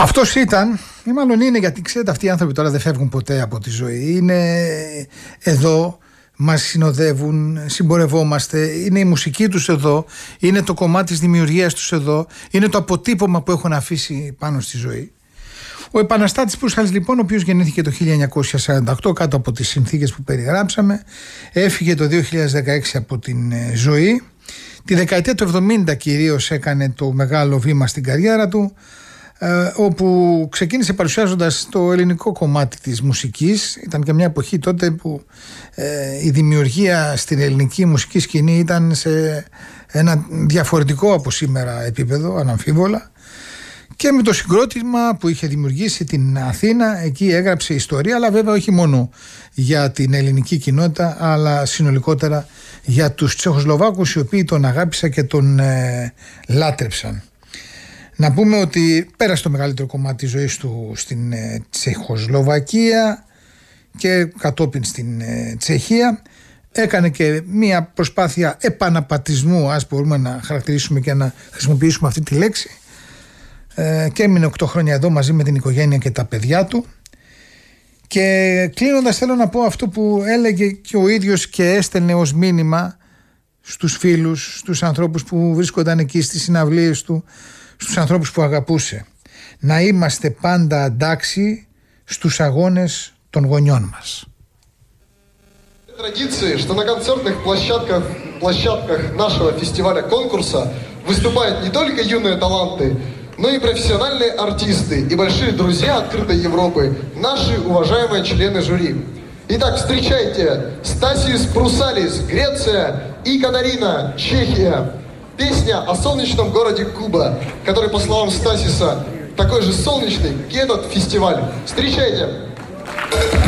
Αυτός ήταν, ή μάλλον είναι, γιατί ξέρετε αυτοί οι άνθρωποι τώρα δεν φεύγουν ποτέ από τη ζωή. Είναι εδώ, μας συνοδεύουν, συμπορευόμαστε, είναι η μουσική τους εδώ, είναι το κομμάτι της δημιουργίας τους εδώ, είναι το αποτύπωμα που έχουν αφήσει πάνω στη ζωή. Ο επαναστάτης Προύσαλης λοιπόν, ο οποίος γεννήθηκε το 1948 κάτω από τις συνθήκες που περιγράψαμε, έφυγε το 2016 από την ζωή. Τη δεκαετία του 70 κυρίως έκανε το μεγάλο βήμα στην καριέρα του, όπου ξεκίνησε παρουσιάζοντας το ελληνικό κομμάτι της μουσικής. Ήταν και μια εποχή τότε που η δημιουργία στην ελληνική μουσική σκηνή ήταν σε ένα διαφορετικό από σήμερα επίπεδο, αναμφίβολα. Και με το συγκρότημα που είχε δημιουργήσει την Αθήνα, εκεί έγραψε ιστορία, αλλά βέβαια όχι μόνο για την ελληνική κοινότητα, αλλά συνολικότερα για τους Τσεχοσλοβάκους, οι οποίοι τον αγάπησαν και τον λάτρεψαν. Να πούμε ότι πέρασε το μεγαλύτερο κομμάτι της ζωής του στην Τσεχοσλοβακία και κατόπιν στην Τσεχία. Έκανε και μία προσπάθεια επαναπατρισμού, ας μπορούμε να χαρακτηρίσουμε και να χρησιμοποιήσουμε αυτή τη λέξη, και έμεινε 8 χρόνια εδώ μαζί με την οικογένεια και τα παιδιά του. Και κλείνοντας θέλω να πω αυτό που έλεγε και ο ίδιος και έστελνε ως μήνυμα στους φίλους, στους ανθρώπους που βρίσκονταν εκεί στις συναυλίες του, στους ανθρώπους που αγαπούσε: να είμαστε πάντα αντάξιοι στους αγώνες των γονιών μας. Традиции, что на концертных площадках нашего фестиваля-конкурса выступают не только юные таланты, но и профессиональные артисты и большие друзья открытой Европы, наши уважаемые члены жюри. Итак, встречайте Стасис Прусалис, Греция, и Катарина, Чехия. Песня о солнечном городе Куба, который, по словам Стасиса, такой же солнечный, как и этот фестиваль. Встречайте!